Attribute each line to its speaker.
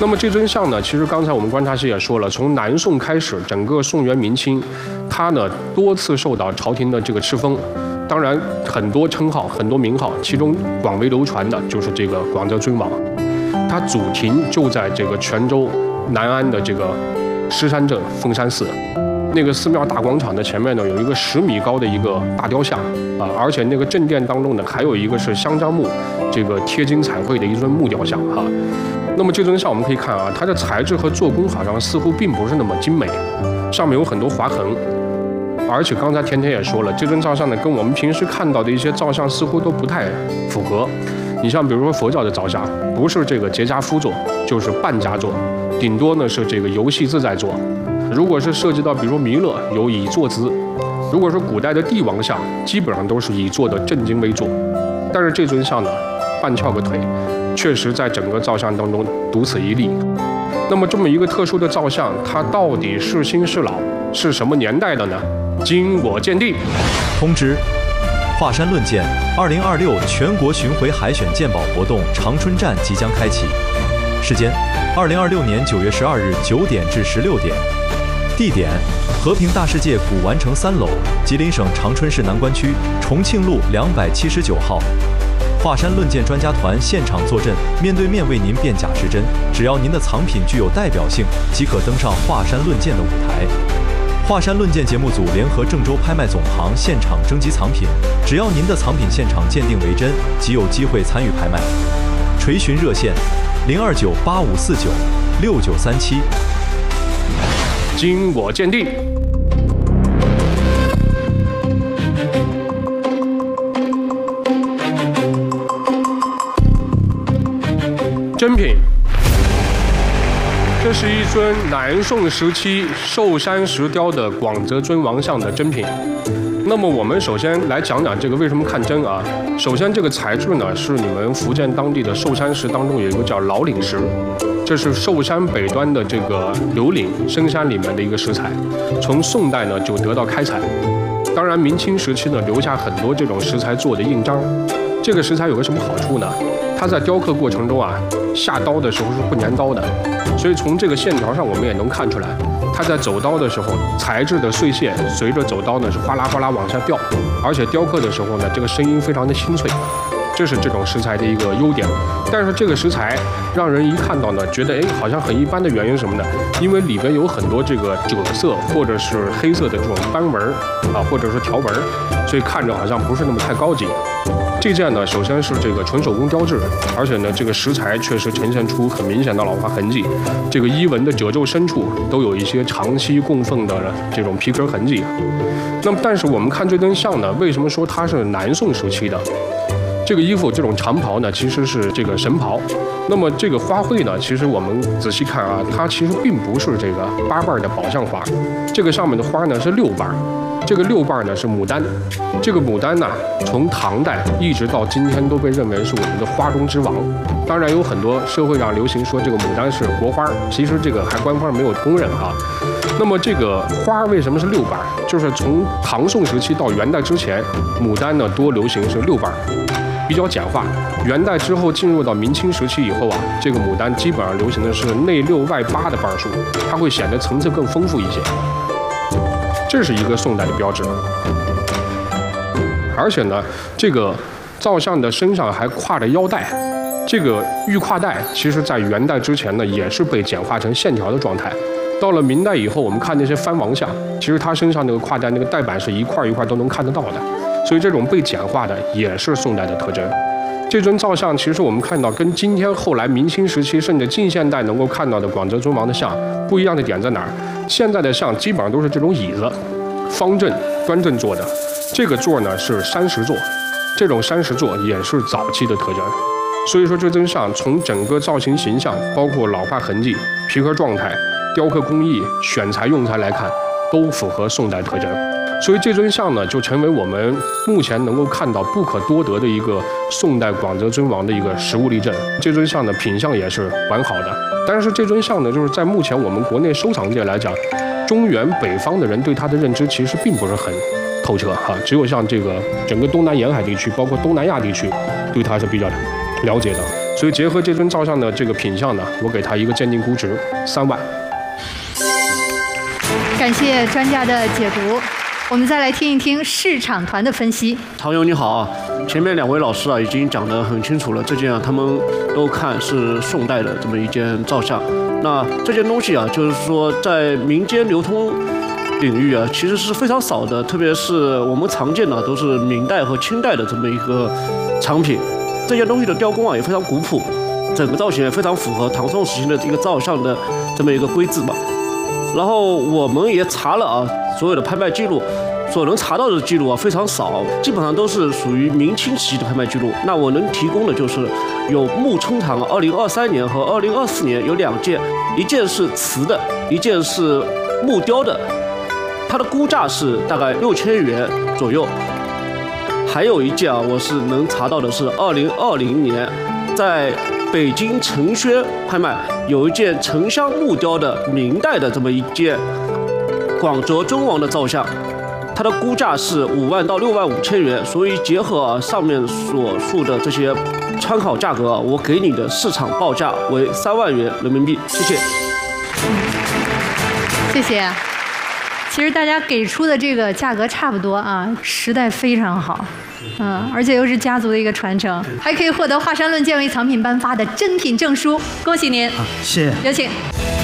Speaker 1: 那么这尊像呢，其实刚才我们观察师也说了，从南宋开始，整个宋元明清，它呢多次受到朝廷的这个敕封，当然很多称号、很多名号，其中广为流传的就是这个广泽尊王。它主庭就在这个泉州南安的这个狮山镇凤山寺。那个寺庙大广场的前面呢，有一个10米高的一个大雕像啊，而且那个正殿当中呢，还有一个是香樟木这个贴金彩绘的一尊木雕像哈。那么这尊像我们可以看啊，它的材质和做工好像似乎并不是那么精美，上面有很多划痕，而且刚才甜甜也说了，这尊造像呢跟我们平时看到的一些造像似乎都不太符合。你像比如说佛教的造像，不是这个结跏趺坐，就是半跏坐，顶多呢是这个游戏自在坐。如果是涉及到比如说弥勒，有以坐姿；如果是古代的帝王像，基本上都是以坐的正襟危坐。但是这尊像呢，半翘个腿，确实在整个造像当中独此一例。那么这么一个特殊的造像，它到底是新是老，是什么年代的呢？经我鉴定。
Speaker 2: 通知：华山论剑2026全国巡回海选鉴宝活动长春站即将开启，时间：2026年9月12日9点至16点。地点：和平大世界古玩城3楼，吉林省长春市南关区重庆路279号。华山论剑专家团现场坐镇，面对面为您辨假识真。只要您的藏品具有代表性，即可登上华山论剑的舞台。华山论剑节目组联合郑州拍卖总行现场征集藏品，只要您的藏品现场鉴定为真，即有机会参与拍卖。垂询热线：02985496937。
Speaker 1: 经我鉴定。真品，这是一尊南宋时期寿山石雕的广泽尊王像的真品。那么我们首先来讲讲这个为什么看真啊？首先这个材质呢是你们福建当地的寿山石当中有一个叫老岭石，这是寿山北端的这个刘岭深山里面的一个石材，从宋代呢就得到开采。当然明清时期呢留下很多这种石材做的印章。这个石材有个什么好处呢？它在雕刻过程中啊，下刀的时候是不粘刀的，所以从这个线条上我们也能看出来，它在走刀的时候，材质的碎屑随着走刀呢是哗啦哗啦往下掉，而且雕刻的时候呢，这个声音非常的清脆，这是这种石材的一个优点。但是这个石材让人一看到呢，觉得好像很一般的原因是什么呢？因为里边有很多这个赭色或者是黑色的这种斑纹啊，或者是条纹，所以看着好像不是那么太高级。这件呢，首先是这个纯手工雕制，而且呢，这个石材确实呈现出很明显的老化痕迹。这个衣纹的褶皱深处都有一些长期供奉的这种皮革痕迹。那么，但是我们看这尊像呢，为什么说它是南宋时期的？这个衣服这种长袍呢，其实是这个神袍。那么这个花卉呢，其实我们仔细看啊，它其实并不是这个8瓣的宝相花，这个上面的花呢是6瓣。这个6瓣呢是牡丹，这个牡丹呢从唐代一直到今天都被认为是我们的花中之王。当然有很多社会上流行说这个牡丹是国花，其实这个还官方没有公认啊。那么这个花为什么是6瓣？就是从唐宋时期到元代之前，牡丹呢多流行是6瓣，比较简化。元代之后进入到明清时期以后啊，这个牡丹基本上流行的是内6外8的瓣数，它会显得层次更丰富一些。这是一个宋代的标志，而且呢，这个造像的身上还挎着腰带，这个玉挎带其实在元代之前呢，也是被简化成线条的状态。到了明代以后，我们看那些藩王像，其实它身上那个挎带那个带板是一块一块都能看得到的，所以这种被简化的也是宋代的特征。这尊造像其实我们看到跟今天后来明清时期甚至近现代能够看到的广泽尊王的像不一样的点在哪儿？现在的像基本上都是这种椅子，方正端正坐的，这个座呢是山石座，这种山石座也是早期的特征。所以说这尊像从整个造型形象，包括老化痕迹、皮革状态、雕刻工艺、选材用材来看，都符合宋代特征。所以这尊像呢，就成为我们目前能够看到不可多得的一个宋代广泽尊王的一个实物例证。这尊像的品相也是完好的，但是这尊像呢，就是在目前我们国内收藏界来讲，中原北方的人对它的认知其实并不是很透彻哈，只有像这个整个东南沿海地区，包括东南亚地区，对它是比较了解的。 所以结合这尊造像的这个品相呢，我给它一个鉴定估值3万。
Speaker 3: 感谢专家的解读，我们再来听一听市场团的分析。
Speaker 4: 唐勇你好啊，前面2位老师啊已经讲得很清楚了，这件啊他们都看是宋代的这么一件造像。那这件东西啊，就是说在民间流通领域啊，其实是非常少的，特别是我们常见的都是明代和清代的这么一个藏品。这件东西的雕工啊也非常古朴，整个造型也非常符合唐宋时期的一个造像的这么一个规制吧。然后我们也查了啊，所有的拍卖记录，所能查到的记录啊非常少，基本上都是属于明清时期的拍卖记录。那我能提供的就是有木冲堂2023年和2024年有2件，一件是瓷的，一件是木雕的，它的估价是大概6000元左右。还有一件啊，我是能查到的是2020年在北京承轩拍卖有一件沉香木雕的明代的这么一件广泽尊王的造像，它的估价是5万到6万5千元。所以结合啊上面所述的这些参考价格啊，我给你的市场报价为3万元人民币。谢谢。
Speaker 3: 谢谢。其实大家给出的这个价格差不多啊，时代非常好，而且又是家族的一个传承，还可以获得华山论剑为藏品颁发的珍品证书，恭喜您！
Speaker 5: 谢谢。
Speaker 3: 有请。